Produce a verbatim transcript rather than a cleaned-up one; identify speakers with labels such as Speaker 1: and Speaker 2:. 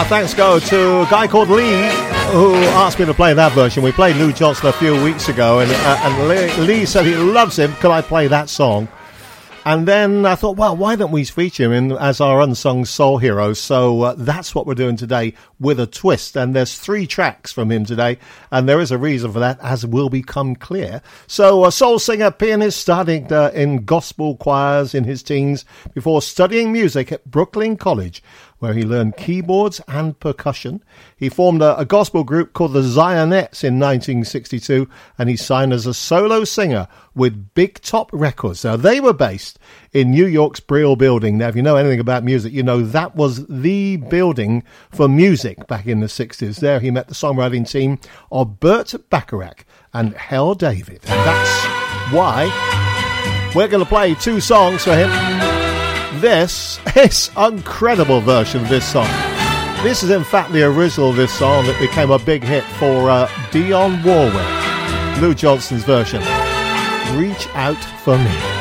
Speaker 1: Our thanks go to a guy called Lee, who asked me to play that version. We played Lou Johnson a few weeks ago, and, uh, and Lee, Lee said he loves him. Could I play that song? And then I thought, well, why don't we feature him as our unsung soul hero? So uh, that's what we're doing today with a twist. And there's three tracks from him today, and there is a reason for that, as will become clear. So a soul singer, pianist, starting uh, in gospel choirs in his teens before studying music at Brooklyn College, where he learned keyboards and percussion. He formed a, a gospel group called the Zionettes in nineteen sixty-two, and he signed as a solo singer with Big Top Records. Now, they were based in New York's Brill Building. Now, if you know anything about music, you know that was the building for music back in the sixties. There he met the songwriting team of Burt Bacharach and Hal David. And that's why we're going to play two songs for him. This is an incredible version of this song. This is in fact the original of this song that became a big hit for uh, Dionne Warwick. Lou Johnson's version, Reach Out For Me.